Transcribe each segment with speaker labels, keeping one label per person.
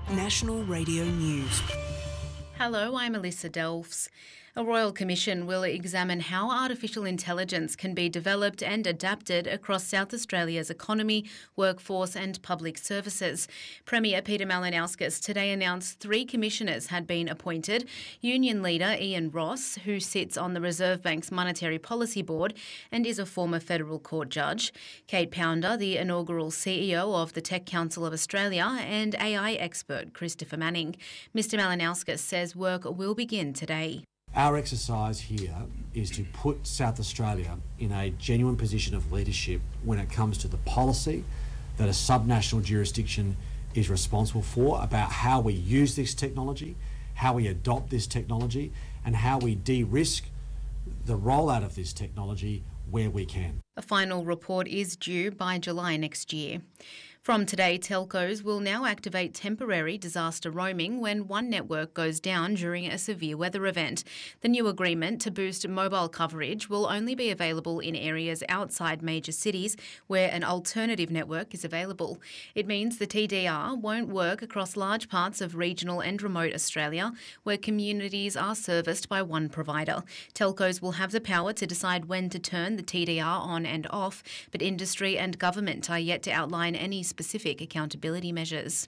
Speaker 1: National Radio News.
Speaker 2: Hello, I'm Alyssa Delfs. A Royal Commission will examine how artificial intelligence can be developed and adapted across South Australia's economy, workforce and public services. Premier Peter Malinauskas today announced 3 commissioners had been appointed. Union leader Ian Ross, who sits on the Reserve Bank's Monetary Policy Board and is a former federal court judge. Kate Pounder, the inaugural CEO of the Tech Council of Australia, and AI expert Christopher Manning. Mr Malinauskas says work will begin today.
Speaker 3: Our exercise here is to put South Australia in a genuine position of leadership when it comes to the policy that a subnational jurisdiction is responsible for about how we use this technology, how we adopt this technology, and how we de-risk the rollout of this technology where we can.
Speaker 2: A final report is due by July next year. From today, telcos will now activate temporary disaster roaming when one network goes down during a severe weather event. The new agreement to boost mobile coverage will only be available in areas outside major cities where an alternative network is available. It means the TDR won't work across large parts of regional and remote Australia where communities are serviced by one provider. Telcos will have the power to decide when to turn the TDR on and off, but industry and government are yet to outline any specific accountability measures.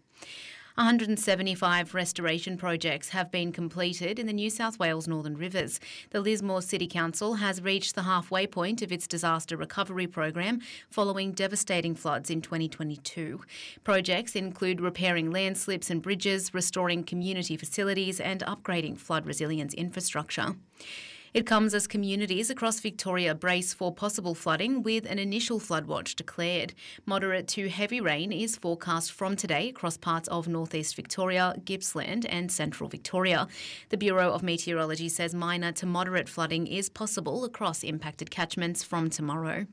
Speaker 2: 175 restoration projects have been completed in the New South Wales Northern Rivers. The Lismore City Council has reached the halfway point of its disaster recovery program following devastating floods in 2022. Projects include repairing landslips and bridges, restoring community facilities and upgrading flood resilience infrastructure. It comes as communities across Victoria brace for possible flooding with an initial flood watch declared. Moderate to heavy rain is forecast from today across parts of northeast Victoria, Gippsland and central Victoria. The Bureau of Meteorology says minor to moderate flooding is possible across impacted catchments from tomorrow.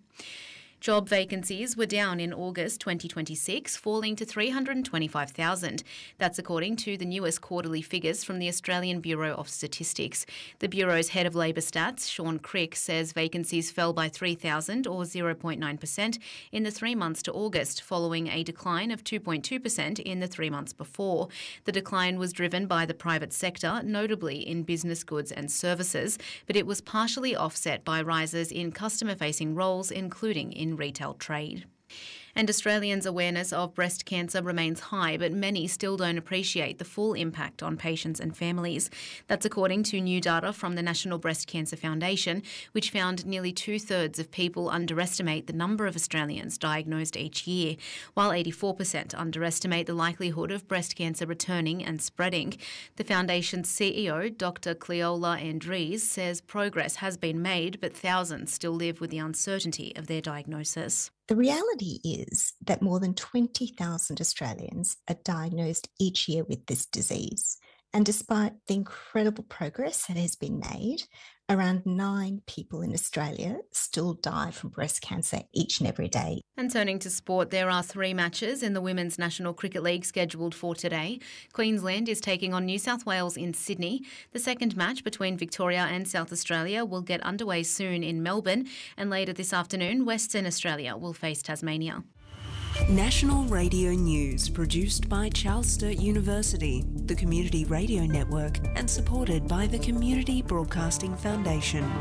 Speaker 2: Job vacancies were down in August 2026, falling to 325,000. That's according to the newest quarterly figures from the Australian Bureau of Statistics. The Bureau's head of Labour Stats, Sean Crick, says vacancies fell by 3,000 or 0.9% in the 3 months to August, following a decline of 2.2% in the 3 months before. The decline was driven by the private sector, notably in business goods and services, but it was partially offset by rises in customer-facing roles, including in retail trade. And Australians' awareness of breast cancer remains high, but many still don't appreciate the full impact on patients and families. That's according to new data from the National Breast Cancer Foundation, which found nearly 2/3 of people underestimate the number of Australians diagnosed each year, while 84% underestimate the likelihood of breast cancer returning and spreading. The Foundation's CEO, Dr. Cleola Andries, says progress has been made, but thousands still live with the uncertainty of their diagnosis.
Speaker 4: The reality is that more than 20,000 Australians are diagnosed each year with this disease. And despite the incredible progress that has been made, around 9 people in Australia still die from breast cancer each and every day.
Speaker 2: And turning to sport, there are 3 matches in the Women's National Cricket League scheduled for today. Queensland is taking on New South Wales in Sydney. The second match between Victoria and South Australia will get underway soon in Melbourne. And later this afternoon, Western Australia will face Tasmania.
Speaker 1: National Radio News, produced by Charles Sturt University, the Community Radio Network, and supported by the Community Broadcasting Foundation.